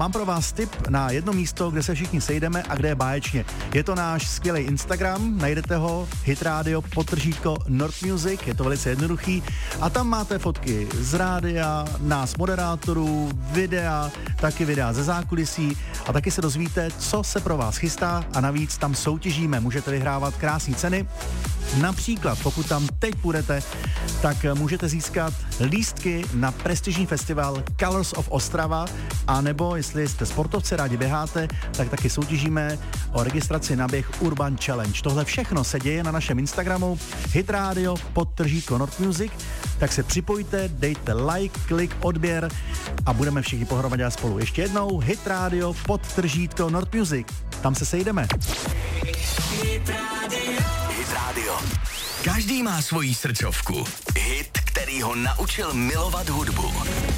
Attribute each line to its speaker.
Speaker 1: mám pro vás tip na jedno místo, kde se všichni sejdeme a kde je báječně. Je to náš skvělý Instagram, najdete ho _North Music, je to velice jednoduchý a tam máte fotky z rádia, nás moderátorů, videa, taky videa ze zákulisí a taky se dozvíte, co se pro vás chystá a navíc tam soutěžíme, můžete vyhrávat krásné ceny. Například, pokud tam teď půjdete, tak můžete získat lístky na prestižní festival Colors of Ostrava, a nebo jestli jste sportovci, rádi běháte, tak taky soutěžíme o registraci na běh Urban Challenge. Tohle všechno se děje na našem Instagramu hitradio _North Music, tak se připojte, dejte like, klik, odběr a budeme všichni pohromadě spolu. Ještě jednou hitradio _North Music, tam se sejdeme.
Speaker 2: Hit Radio. Každý má svoji srdcovku. Hit, který ho naučil milovat hudbu.